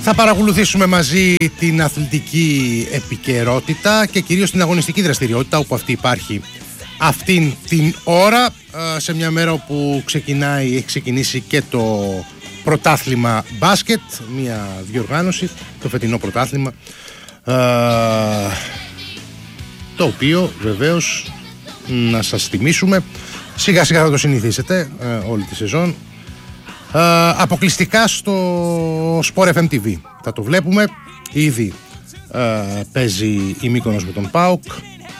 Θα παρακολουθήσουμε μαζί την αθλητική επικαιρότητα και κυρίως την αγωνιστική δραστηριότητα όπου αυτή υπάρχει αυτήν την ώρα, σε μια μέρα όπου έχει ξεκινήσει και το πρωτάθλημα μπάσκετ, μια διοργάνωση, το φετινό πρωτάθλημα, το οποίο βεβαίως να σας θυμίσουμε, σιγά σιγά θα το συνηθίσετε όλη τη σεζόν, αποκλειστικά στο Sport FM TV θα το βλέπουμε. Ήδη παίζει η Μύκονος με τον ΠΑΟΚ,